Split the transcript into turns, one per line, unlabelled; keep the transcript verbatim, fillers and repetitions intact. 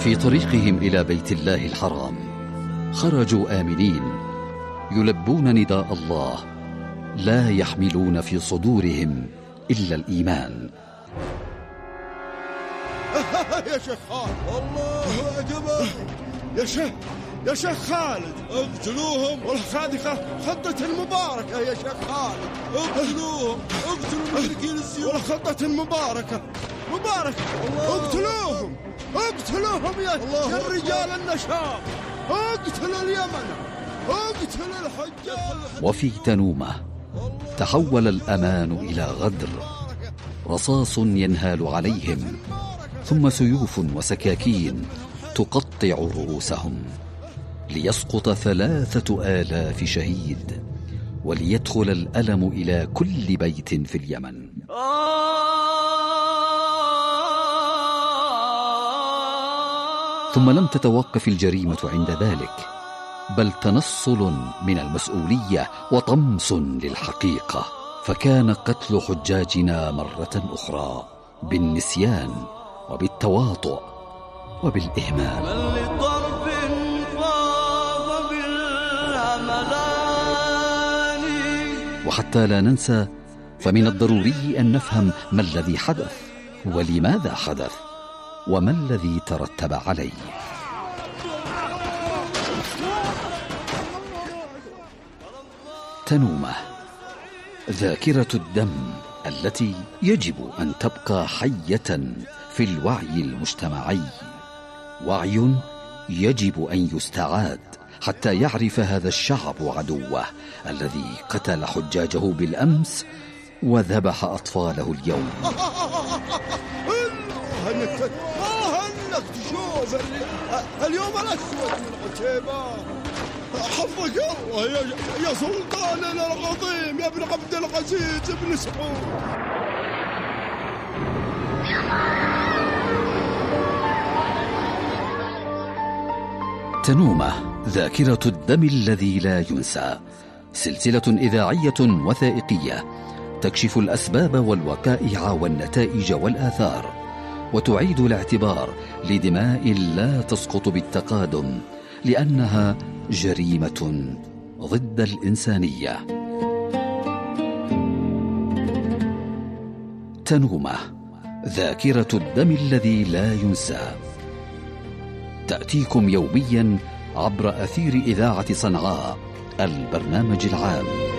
في طريقهم إلى بيت الله الحرام خرجوا آمنين يلبون نداء الله، لا يحملون في صدورهم إلا الإيمان.
يا شيخ خالد، الله أكبر. يا شيخ يا شيخ خالد، اقتلوهم. والله هذه خطة المباركة يا شيخ خالد، اقتلوهم، اقتلوا المشركين السيوف. والله خطة المباركة مباركة، اقتلوهم اقتلوهم يا الرجال النشاط، اقتلوا اليمن، اقتلوا الحجاج.
وفي تنومة تحول الأمان إلى غدر، رصاص ينهال عليهم، ثم سيوف وسكاكين تقطع رؤوسهم، ليسقط ثلاثة آلاف شهيد، وليدخل الألم إلى كل بيت في اليمن. ثم لم تتوقف الجريمة عند ذلك، بل تنصل من المسؤولية وطمس للحقيقة، فكان قتل حجاجنا مرة أخرى بالنسيان وبالتواطؤ وبالإهمال. وحتى لا ننسى، فمن الضروري أن نفهم ما الذي حدث ولماذا حدث وما الذي ترتب عليه. تنومة، ذاكرة الدم التي يجب أن تبقى حية في الوعي المجتمعي، وعي يجب أن يستعاد حتى يعرف هذا الشعب عدوه الذي قتل حجاجه بالأمس وذبح أطفاله اليوم.
انك انك تشوف اليوم الاسود من عتيبة. حفظك الله يا, يا سلطاننا العظيم، يا ابن عبد العزيز بن سعود.
تنومة، ذاكرة الدم الذي لا ينسى، سلسلة إذاعية وثائقية تكشف الأسباب والوقائع والنتائج والآثار، وتعيد الاعتبار لدماء لا تسقط بالتقادم، لأنها جريمة ضد الإنسانية. تنومة، ذاكرة الدم الذي لا ينسى، تأتيكم يوميا عبر أثير إذاعة صنعاء، البرنامج العام.